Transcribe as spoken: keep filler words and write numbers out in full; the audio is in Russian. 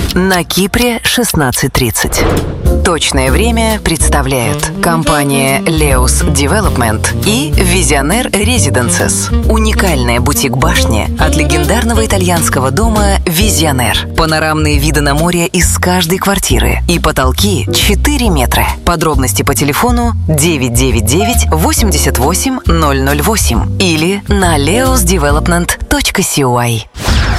На Кипре шестнадцать тридцать. Точное время представляют компания Leos Development и Visionaire Residences. Уникальная бутик-башня от легендарного итальянского дома Visionaire. Панорамные виды на море из каждой квартиры и потолки четыре метра. Подробности по телефону девять девять девять восемьдесят восемь ноль ноль восемь или на leos development точка си ой.